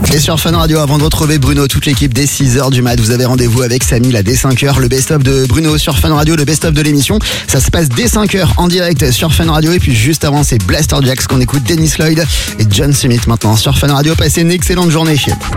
Et sur Fun Radio, avant de retrouver Bruno, toute l'équipe dès 6h du mat, vous avez rendez-vous avec Samy là dès 5h. Le best-of de Bruno sur Fun Radio, le best-of de l'émission. Ça se passe dès 5h en direct sur Fun Radio. Et puis juste avant, c'est Blaster Jaxx qu'on écoute, Dennis Lloyd et John Summit maintenant sur Fun Radio. Passez une excellente journée.